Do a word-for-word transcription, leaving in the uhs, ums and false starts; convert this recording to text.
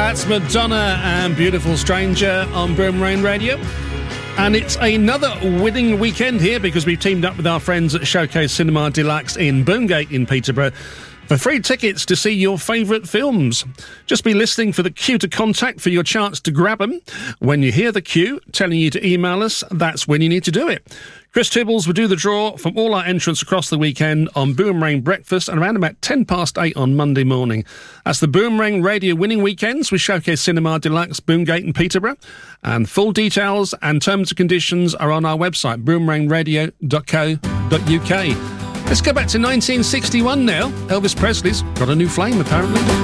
That's Madonna and Beautiful Stranger on Boomerang Radio. And it's another winning weekend here because we've teamed up with our friends at Showcase Cinema Deluxe in Boongate in Peterborough for free tickets to see your favourite films. Just be listening for the cue to contact for your chance to grab them. When you hear the cue telling you to email us, that's when you need to do it. Chris Tibbles will do the draw from all our entrants across the weekend on Boomerang Breakfast and around about ten past eight on Monday morning. That's the Boomerang Radio winning weekends with Showcase Cinema Deluxe, Boongate and Peterborough. And full details and terms and conditions are on our website, boomerang radio dot co dot uk. Let's go back to nineteen sixty-one now. Elvis Presley's got a new flame, apparently.